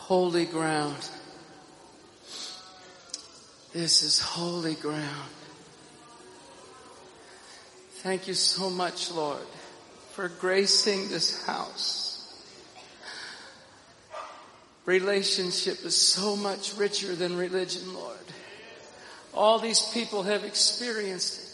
holy ground. This is holy ground. Thank you so much, Lord, for gracing this house. Relationship is so much richer than religion, Lord. All these people have experienced it.